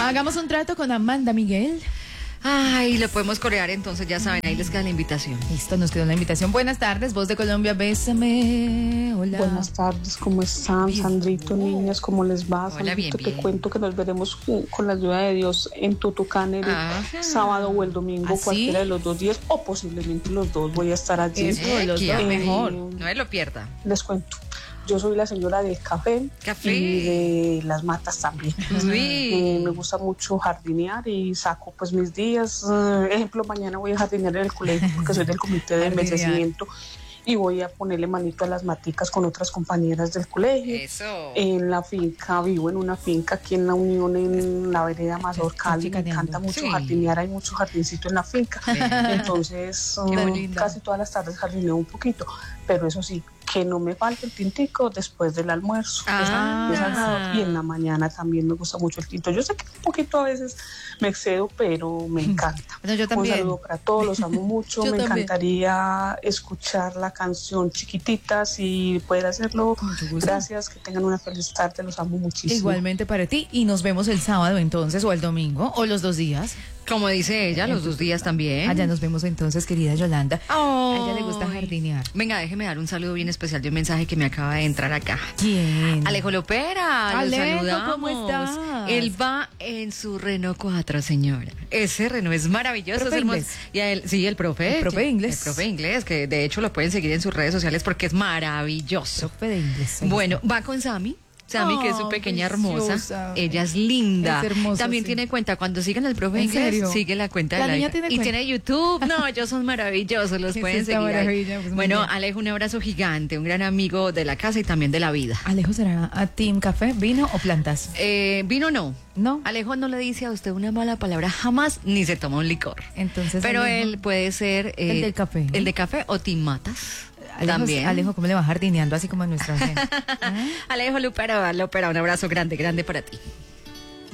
Hagamos un trato con Amanda Miguel. Ay, lo podemos corear entonces, ya saben, ahí les queda la invitación. Listo, nos quedó la invitación. Buenas tardes, Voz de Colombia, bésame. Hola. Buenas tardes, ¿cómo están? Bien. Sandrito, niñas, ¿cómo les va? Hola, Sandrito, bien. te cuento que nos veremos con la ayuda de Dios en Tutucán el sábado o el domingo, ¿Ah, sí? cualquiera de los 2 días, o posiblemente los dos. Voy a estar allí. Eso, los dos, mejor. No me lo pierda. Les cuento. Yo soy la señora del café, y de las matas también. Me gusta mucho jardinear y saco pues mis días. Ejemplo, mañana voy a jardinear en el colegio porque soy del comité de envejecimiento y voy a ponerle manito a las maticas con otras compañeras del colegio. Eso. En la finca, vivo en una finca aquí en La Unión, en la vereda Mazorcal, y me encanta mucho jardinear, hay mucho jardincito en la finca. Entonces, casi todas las tardes jardineo un poquito, pero eso sí, que no me falte el tintico después del almuerzo. Y en la mañana también me gusta mucho el tinto. Yo sé que un poquito a veces me excedo, pero me encanta. Bueno, yo también. Un saludo para todos, los amo mucho. Me encantaría escuchar la canción Chiquitita, si poder hacerlo. Gracias, que tengan una feliz tarde, los amo muchísimo. Igualmente para ti, y nos vemos el sábado entonces, o el domingo, o los 2 días. Como dice ella, los 2 días también. Allá nos vemos entonces, querida Yolanda. A ella le gusta jardinear. Venga, déjeme dar un saludo bien especial de un mensaje que me acaba de entrar acá. ¿Quién? Alejo Lopera, Alejo, lo saludamos. ¿cómo estás? Él va en su Renault 4, señora. Ese Renault es maravilloso, es hermoso. Y a él, sí, el profe. El profe de inglés. El profe de inglés, que de hecho lo pueden seguir en sus redes sociales porque es maravilloso. Profe de inglés. Bueno, va con Sammy, que es su pequeña hermosa. Ella es linda. Es hermosa, También tiene cuenta, cuando siguen el profe de inglés, serio? sigue la cuenta La de la niña hija. tiene Y cuenta. tiene YouTube. No, ellos son maravillosos, los ¿Qué pueden es esta seguir ahí. maravilla? Pues muy Bueno, bien. Alejo, un abrazo gigante, un gran amigo de la casa y también de la vida. Alejo, ¿será a Team Café, vino o plantas? Vino no. ¿No? Alejo no le dice a usted una mala palabra jamás, ni se toma un licor. Entonces, Pero Alejo, él puede ser el del café. El de café o Team Matas. También. Alejo, ¿cómo le va jardineando así como a nuestra gente? Alejo Lopera, un abrazo grande, grande para ti.